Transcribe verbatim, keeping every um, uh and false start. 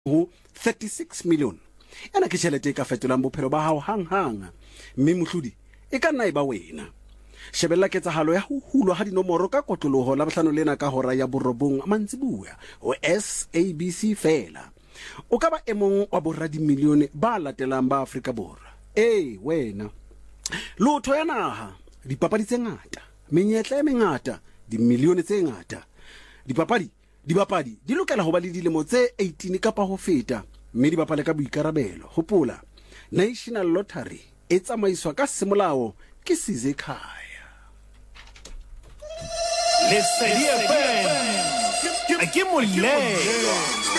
ho thirty-six million. Ena ke tjhelete ka fetolang bophelo ba hao hang hang. Mme mohlodi e ka nna e ba wena. Shebella ketsahalo ya ho hulwa ha dinomoro ka kotloloho la bohlano lena ka hora ya borobong mantsibuya ho S A B C fela. O ka ba emong wa borra di milione ba latelang ba Afrika Borwa. Eh wena. Lotho ya naha, dipapadi tse ngata, menyetla e mengata, di milione tse ngata. Dipapadi, dibapadi di lokela ho ba le dilemo tse eighteen kapa ho feta, mme di bapale ka boikarabelo. Hopola, National Lottery e tsamaiswa ka semolao ke Sizekhaya. Lesedi F M, ke molelo.